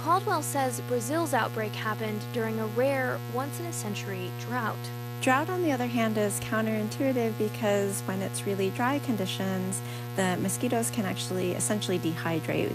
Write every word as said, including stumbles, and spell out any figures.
Caldwell says Brazil's outbreak happened during a rare, once in a century drought. Drought, on the other hand, is counterintuitive because when it's really dry conditions, the mosquitoes can actually essentially dehydrate.